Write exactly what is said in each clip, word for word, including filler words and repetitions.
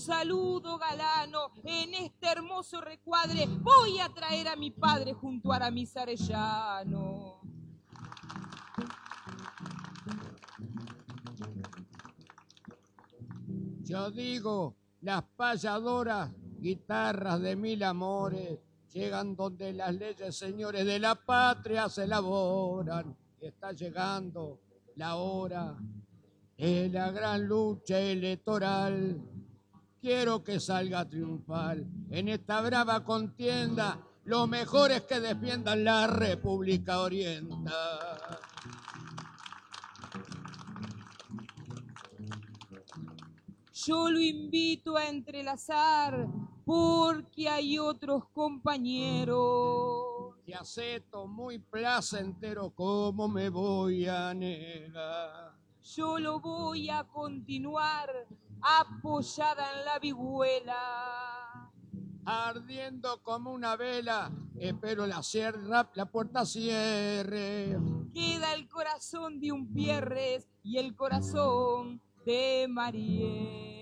Saludo galano, en este hermoso recuadre voy a traer a mi padre junto a Aramis Arellano. Yo digo, las payadoras guitarras de mil amores llegan donde las leyes, señores, de la patria se elaboran. Está llegando la hora de la gran lucha electoral. Quiero que salga triunfal en esta brava contienda. Lo mejor es que defiendan la República Oriental. Yo lo invito a entrelazar porque hay otros compañeros. Y aceto muy placentero, ¿cómo me voy a negar? Yo lo voy a continuar apoyada en la vihuela. Ardiendo como una vela, espero la, cierra, la puerta cierre. Queda el corazón de un Pierres y el corazón de Mariela.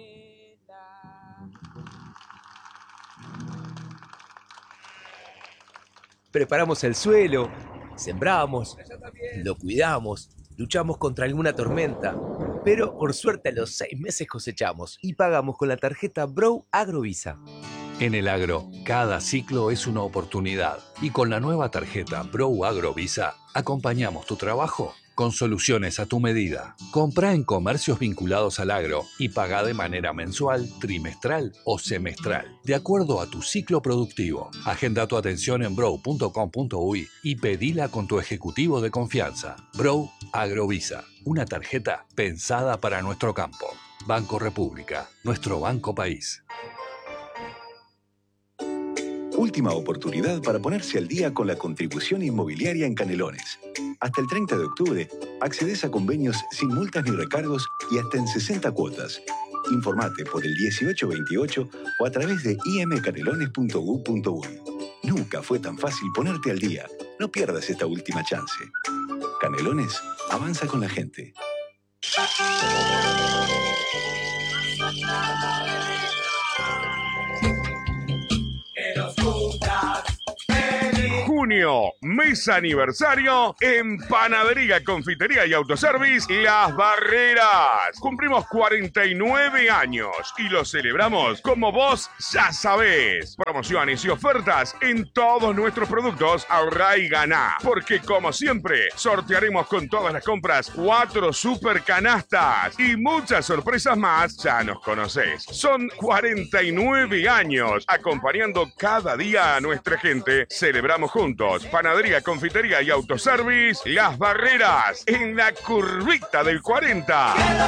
Preparamos el suelo, sembramos, lo cuidamos, luchamos contra alguna tormenta, pero por suerte a los seis meses cosechamos y pagamos con la tarjeta Brow Agrovisa. En el agro, cada ciclo es una oportunidad y con la nueva tarjeta Brow Agrovisa acompañamos tu trabajo con soluciones a tu medida. Comprá en comercios vinculados al agro y pagá de manera mensual, trimestral o semestral, de acuerdo a tu ciclo productivo. Agenda tu atención en brow punto com punto uy y pedila con tu ejecutivo de confianza. Brow Agrovisa, una tarjeta pensada para nuestro campo. Banco República, nuestro banco país. Última oportunidad para ponerse al día con la contribución inmobiliaria en Canelones. Hasta el treinta de octubre, accedes a convenios sin multas ni recargos y hasta en sesenta cuotas. Informate por el dieciocho veintiocho o a través de i m canelones punto gov punto uy. Nunca fue tan fácil ponerte al día. No pierdas esta última chance. Canelones, avanza con la gente. Junio, mes aniversario en Panadería, Confitería y Autoservice Las Barreras. Cumplimos cuarenta y nueve años y lo celebramos como vos ya sabés. Promociones y ofertas en todos nuestros productos. Ahorrá y ganá, porque como siempre sortearemos con todas las compras cuatro super canastas y muchas sorpresas más. Ya nos conocés. Son cuarenta y nueve años acompañando cada día a nuestra gente. Celebramos juntos. Panadería, Confitería y Autoservice Las Barreras, en la curvita del cuarenta.